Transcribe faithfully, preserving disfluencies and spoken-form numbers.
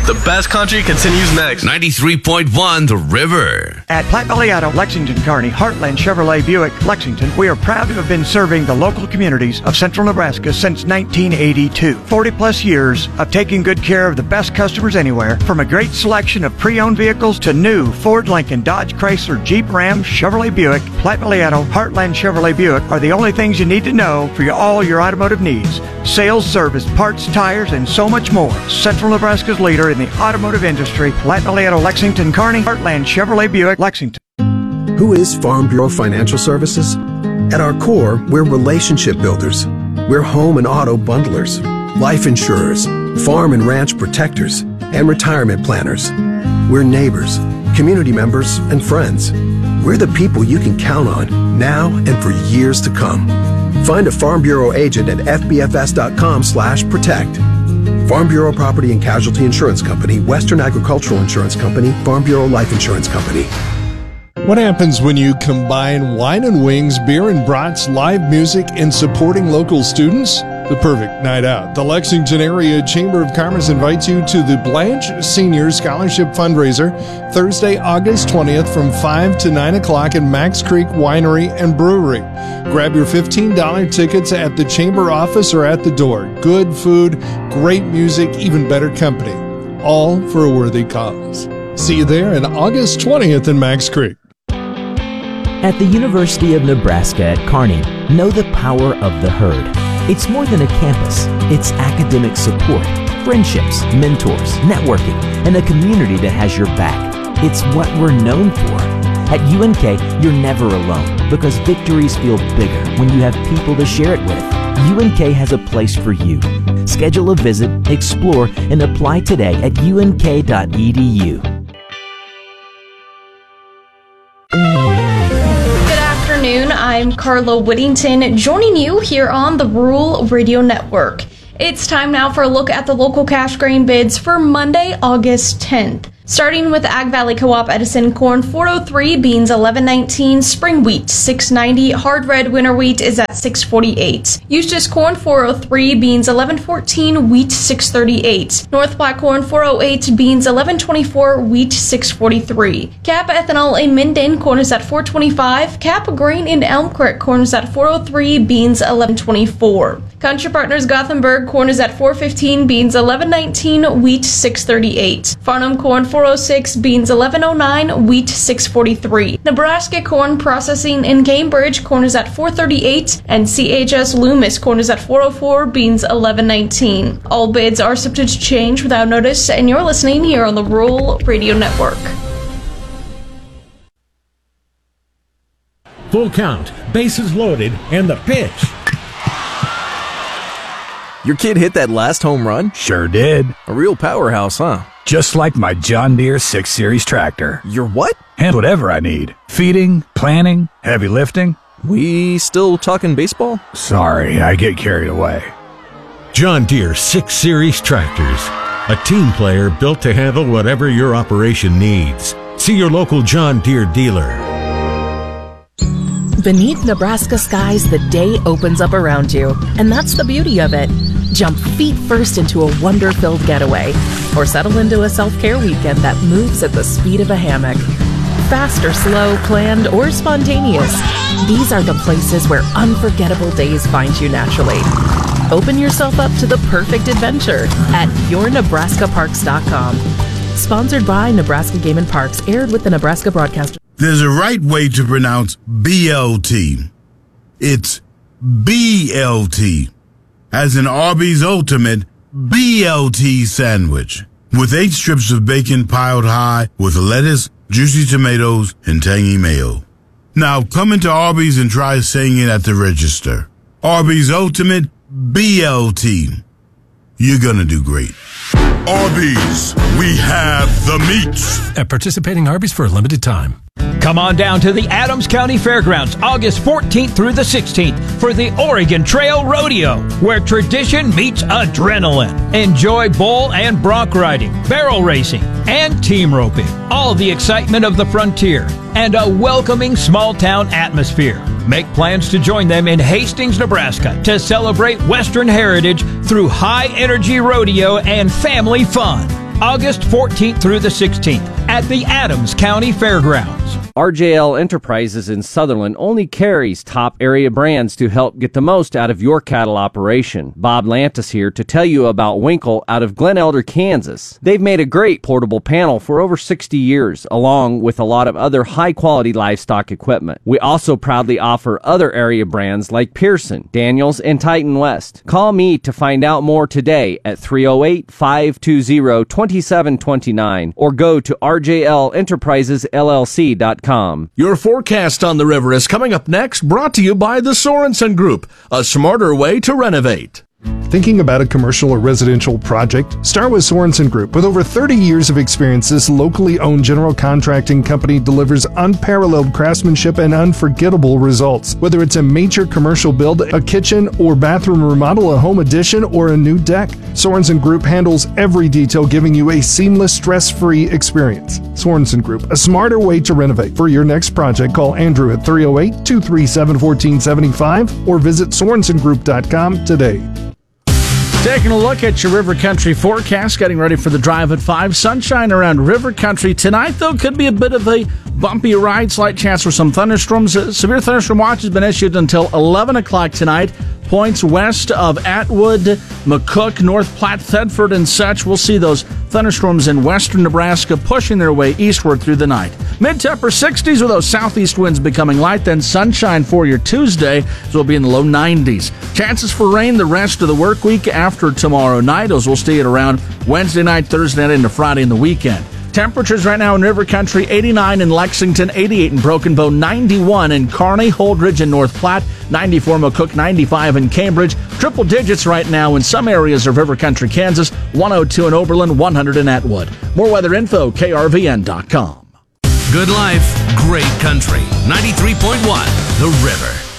The best country continues next. ninety-three point one The River. At Platte Valley Auto, Lexington, Kearney, Heartland Chevrolet Buick, Lexington, we are proud to have been serving the local communities of central Nebraska since nineteen eighty-two. forty plus years of taking good care of the best customers anywhere, from a great selection of pre-owned vehicles to new Ford, Lincoln, Dodge, Chrysler, Jeep, Ram, Chevrolet Buick. Platte Valley Auto, Heartland Chevrolet Buick are the only things you need to know for your, all your automotive needs. Sales, service, parts, tires, and so much more. Central Nebraska's leader in the automotive industry. Platte Valley Auto, Lexington, Kearney, Heartland Chevrolet Buick, Lexington. Who is Farm Bureau Financial Services? At our core, we're relationship builders. We're home and auto bundlers, life insurers, farm and ranch protectors, and retirement planners. We're neighbors, community members, and friends. We're the people you can count on now and for years to come. Find a Farm Bureau agent at f b f s dot com slash protect. Farm Bureau Property and Casualty Insurance Company, Western Agricultural Insurance Company, Farm Bureau Life Insurance Company. What happens when you combine wine and wings, beer and brats, live music, and supporting local students? The perfect night out. The Lexington Area Chamber of Commerce invites you to the Blanche Senior Scholarship Fundraiser Thursday, August twentieth from five to nine o'clock at Max Creek Winery and Brewery. Grab your fifteen dollars tickets at the Chamber office or at the door. Good food, great music, even better company. All for a worthy cause. See you there on August twentieth in Max Creek. At the University of Nebraska at Kearney, know the power of the herd. It's more than a campus. It's academic support, friendships, mentors, networking, and a community that has your back. It's what we're known for. At U N K, you're never alone because victories feel bigger when you have people to share it with. U N K has a place for you. Schedule a visit, explore, and apply today at u n k dot e d u. I'm Carla Whittington, joining you here on the Rural Radio Network. It's time now for a look at the local cash grain bids for Monday, August tenth. Starting with Ag Valley Co-op Edison, corn four oh three, beans eleven nineteen, spring wheat six ninety, hard red winter wheat is at six forty-eight. Eustis corn four oh three, beans eleven fourteen, wheat six thirty-eight. North Platte corn four oh eight, beans eleven twenty-four, wheat six forty-three. Cap ethanol in Minden corn is at four twenty-five. Cap grain in Elm Creek corn is at four oh three, beans eleven twenty-four. Country Partners Gothenburg corn is at four fifteen, beans eleven nineteen, wheat six thirty-eight. Farnham corn four oh six, beans eleven oh nine, wheat six forty-three. Nebraska corn processing in Cambridge corn is at four thirty-eight, and C H S Loomis corn is at four oh four, beans eleven nineteen. All bids are subject to change without notice, and you're listening here on the Rural Radio Network. Full count, bases loaded, and the pitch. Your kid hit that last home run? Sure did. A real powerhouse, huh? Just like my John Deere six series tractor. Your what? Handle whatever I need. Feeding, planting, heavy lifting. We still talking baseball? Sorry, I get carried away. John Deere six series tractors. A team player built to handle whatever your operation needs. See your local John Deere dealer. Beneath Nebraska skies, the day opens up around you, and that's the beauty of it. Jump feet first into a wonder-filled getaway, or settle into a self-care weekend that moves at the speed of a hammock. Fast or slow, planned or spontaneous, these are the places where unforgettable days find you naturally. Open yourself up to the perfect adventure at your nebraska parks dot com. Sponsored by Nebraska Game and Parks, aired with the Nebraska Broadcaster. There's a right way to pronounce B L T. It's B L T, as in Arby's Ultimate B L T sandwich, with eight strips of bacon piled high with lettuce, juicy tomatoes, and tangy mayo. Now come into Arby's and try saying it at the register. Arby's Ultimate B L T. You're gonna do great. Arby's, we have the meats. At participating Arby's for a limited time. Come on down to the Adams County Fairgrounds August fourteenth through the sixteenth for the Oregon Trail Rodeo, where tradition meets adrenaline. Enjoy bull and bronc riding, barrel racing, and team roping. All the excitement of the frontier and a welcoming small-town atmosphere. Make plans to join them in Hastings, Nebraska to celebrate Western heritage through high-energy rodeo and family fun. August fourteenth through the sixteenth at the Adams County Fairgrounds. R J L Enterprises in Sutherland only carries top area brands to help get the most out of your cattle operation. Bob Lantis here to tell you about Winkle out of Glen Elder, Kansas. They've made a great portable panel for over sixty years, along with a lot of other high-quality livestock equipment. We also proudly offer other area brands like Pearson, Daniels, and Titan West. Call me to find out more today at three oh eight, five two zero, two seven two nine or go to r j l enterprises l l c dot com. Your forecast on the river is coming up next, brought to you by the Sorensen Group, a smarter way to renovate. Thinking about a commercial or residential project? Start with Sorensen Group. With over thirty years of experience, this locally owned general contracting company delivers unparalleled craftsmanship and unforgettable results. Whether it's a major commercial build, a kitchen or bathroom remodel, a home addition, or a new deck, Sorensen Group handles every detail, giving you a seamless, stress-free experience. Sorensen Group, a smarter way to renovate. For your next project, call Andrew at three oh eight, two three seven, one four seven five or visit sorensen group dot com today. Taking a look at your River Country forecast, getting ready for the drive at five. Sunshine around River Country tonight, though, could be a bit of a bumpy ride. Slight chance for some thunderstorms. A severe thunderstorm watch has been issued until eleven o'clock tonight. Points west of Atwood, McCook, North Platte, Thedford, and such. We'll see those thunderstorms in western Nebraska pushing their way eastward through the night. Mid to upper sixties with those southeast winds becoming light. Then sunshine for your Tuesday, as we'll be in the low nineties. Chances for rain the rest of the work week after tomorrow night, as we'll stay at around Wednesday night, Thursday night, into Friday and the weekend. Temperatures right now in River Country, eighty-nine in Lexington, eighty-eight in Broken Bow, ninety-one in Kearney, Holdridge, and North Platte, ninety-four McCook, ninety-five in Cambridge. Triple digits right now in some areas of River Country, Kansas, one oh two in Oberlin, one hundred in Atwood. More weather info, K R V N dot com. Good life, great country. ninety-three point one, The River.